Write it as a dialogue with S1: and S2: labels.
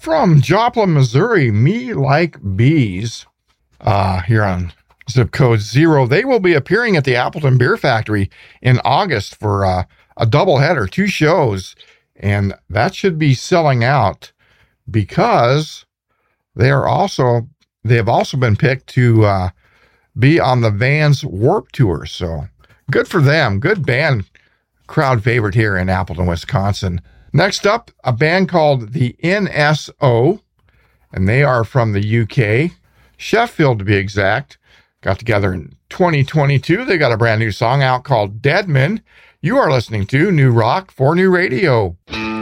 S1: From Joplin, Missouri, Me Like Bees, here on zip code 0. They will be appearing at the Appleton Beer Factory in August for a doubleheader, 2 shows. And that should be selling out because they have also been picked to be on the Vans Warped Tour. So good for them. Good band, crowd favorite here in Appleton, Wisconsin. Next up, a band called the NSO, and they are from the UK, Sheffield to be exact. Got together in 2022. They got a brand new song out called Deadman. You are listening to New Rock for New Radio.